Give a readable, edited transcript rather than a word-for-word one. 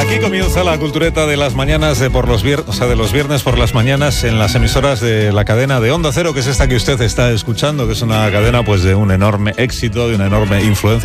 Aquí comienza la cultureta de las mañanas de los viernes por las mañanas en las emisoras de la cadena de Onda Cero, que es esta que usted está escuchando, que es una cadena pues de un enorme éxito, de una enorme influencia.